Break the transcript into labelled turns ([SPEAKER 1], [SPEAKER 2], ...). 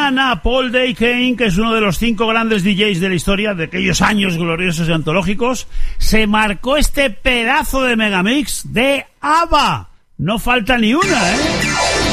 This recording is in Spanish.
[SPEAKER 1] mañana Paul Day Kane, que es uno de los 5 grandes DJs de la historia de aquellos años gloriosos y antológicos, se marcó este pedazo de megamix de ABBA. No falta ni una, ¿eh?